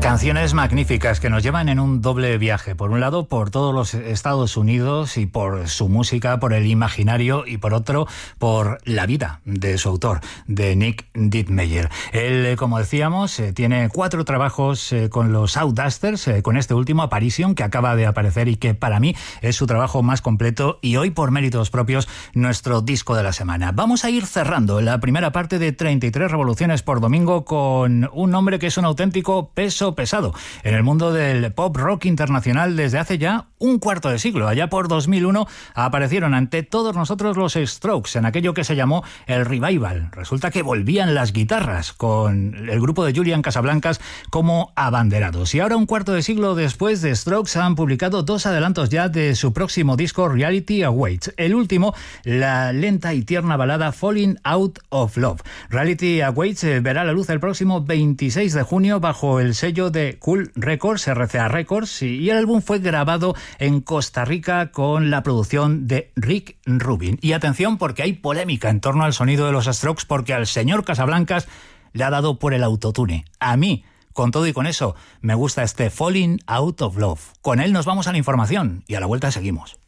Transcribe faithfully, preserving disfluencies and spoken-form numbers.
Canciones magníficas que nos llevan en un doble viaje. Por un lado, por todos los Estados Unidos y por su música, por el imaginario, y por otro, por la vida de su autor, de Nick Deadmeyer. Él, como decíamos, tiene cuatro trabajos con los Outdusters, con este último, Apparition, que acaba de aparecer y que para mí es su trabajo más completo y hoy, por méritos propios, nuestro disco de la semana. Vamos a ir cerrando la primera parte de treinta y tres revoluciones por domingo con un hombre que es un auténtico peso pesado en el mundo del pop rock internacional desde hace ya un cuarto de siglo. Allá por dos mil uno aparecieron ante todos nosotros los Strokes en aquello que se llamó el Revival. Resulta que volvían las guitarras con el grupo de Julian Casablancas como abanderados. Y ahora, un cuarto de siglo después, The Strokes han publicado dos adelantos ya de su próximo disco, Reality Awaits. El último, la lenta y tierna balada Falling Out of Love. Reality Awaits verá la luz el próximo veintiséis de junio bajo el sello de Cool Records, R C A Records, y el álbum fue grabado en Costa Rica con la producción de Rick Rubin. Y atención, porque hay polémica en torno al sonido de los Strokes, porque al señor Casablancas le ha dado por el autotune. A mí, con todo y con eso, me gusta este Falling Out of Love. Con él nos vamos a la información y a la vuelta seguimos.